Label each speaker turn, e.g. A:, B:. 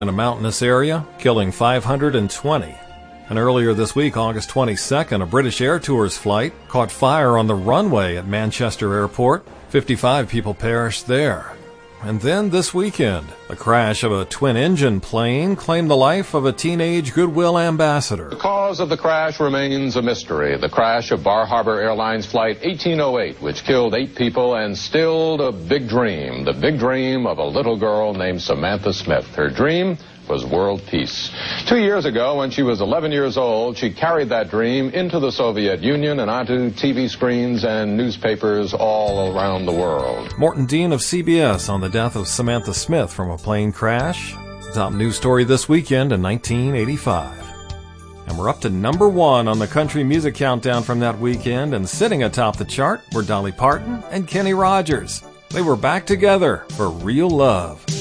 A: in a mountainous area, killing 520. And earlier this week, August 22nd, a British Air Tours flight caught fire on the runway at Manchester Airport. 55 people perished there. And then this weekend, the crash of a twin-engine plane claimed the life of a teenage Goodwill ambassador.
B: The cause of the crash remains a mystery. The crash of Bar Harbor Airlines Flight 1808, which killed 8 people and stilled a big dream. The big dream of a little girl named Samantha Smith. Her dream was world peace. 2 years ago, when she was 11 years old, she carried that dream into the Soviet Union and onto TV screens and newspapers all around the world.
A: Morton Dean of CBS on the death of Samantha Smith from a plane crash. Top news story this weekend in 1985. And we're up to number 1 on the country music countdown from that weekend, and sitting atop the chart were Dolly Parton and Kenny Rogers. They were back together for Real Love.